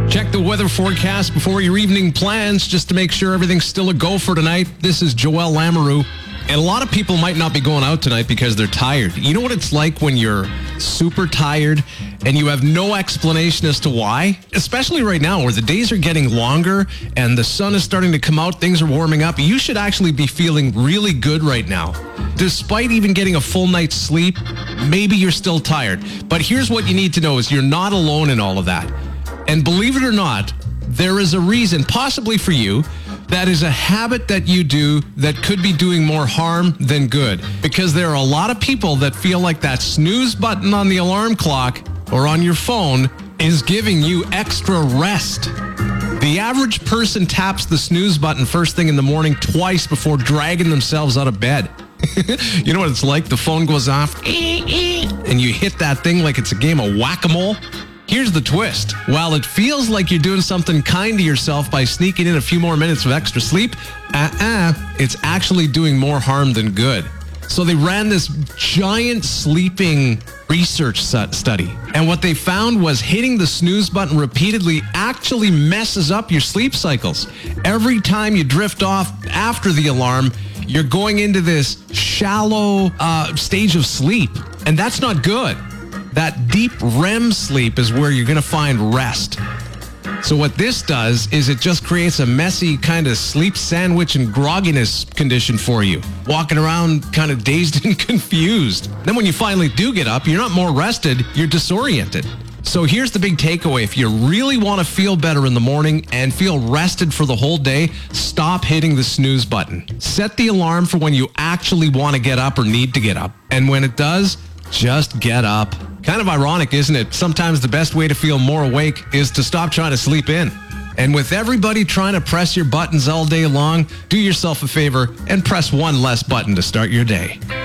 Check the weather forecast before your evening plans just to make sure everything's still a go for tonight. This is Joel Lamoureux. And a lot of people might not be going out tonight because they're tired. You know what it's like when you're super tired and you have no explanation as to why? Especially right now where the days are getting longer and the sun is starting to come out, things are warming up. You should actually be feeling really good right now. Despite even getting a full night's sleep, maybe you're still tired. But here's what you need to know is you're not alone in all of that. And believe it or not, there is a reason, possibly for you, that is a habit that you do that could be doing more harm than good. Because there are a lot of people that feel like that snooze button on the alarm clock or on your phone is giving you extra rest. The average person taps the snooze button first thing in the morning twice before dragging themselves out of bed. You know what it's like? The phone goes off and you hit that thing like it's a game of whack-a-mole. Here's the twist. While it feels like you're doing something kind to yourself by sneaking in a few more minutes of extra sleep, it's actually doing more harm than good. So they ran this giant sleeping research study. And what they found was hitting the snooze button repeatedly actually messes up your sleep cycles. Every time you drift off after the alarm, you're going into this shallow stage of sleep. And that's not good. That deep REM sleep is where you're going to find rest. So what this does is it just creates a messy kind of sleep sandwich and grogginess condition for you. Walking around kind of dazed and confused. Then when you finally do get up, you're not more rested, you're disoriented. So here's the big takeaway. If you really want to feel better in the morning and feel rested for the whole day, stop hitting the snooze button. Set the alarm for when you actually want to get up or need to get up. And when it does, just get up. Kind of ironic, isn't it? Sometimes the best way to feel more awake is to stop trying to sleep in. And with everybody trying to press your buttons all day long, do yourself a favor and press one less button to start your day.